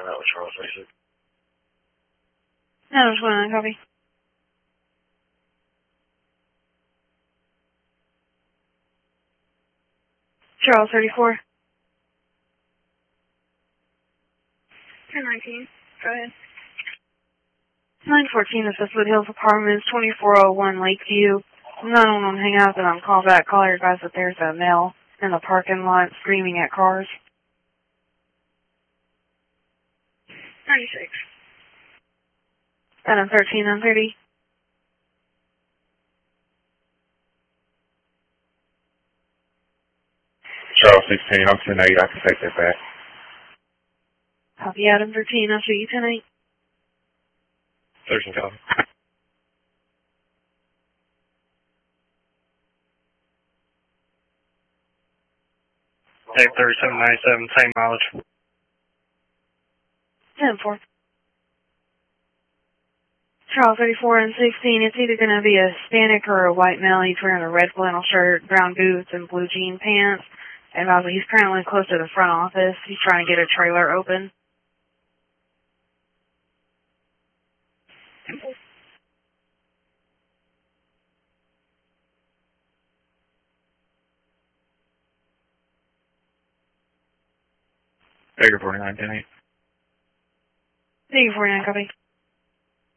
that with Charles Basic. No, just 1-9, copy. Charles 34. 1019. Go ahead. 914 is the Foothills Apartments, 2401 Lakeview. I'm not on Hangout that I'm called back. Call your guys that there's a male in the parking lot screaming at cars. 96. Adam 13 on 30. Charles 16, I'm 10-8, I can take that back. Copy Adam 13, I'll show you 10-8. 13, copy. Hey, 3797, same mileage. 10-4. Charles 34 and 16, it's either going to be a Hispanic or a white male. He's wearing a red flannel shirt, brown boots, and blue jean pants. And he's currently close to the front office. He's trying to get a trailer open. Baker 49, 10-8. Baker 49, copy.